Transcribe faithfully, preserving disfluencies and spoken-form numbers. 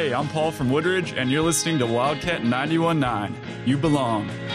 Hey, I'm Paul from Woodridge, and you're listening to Wildcat ninety-one point nine. You belong.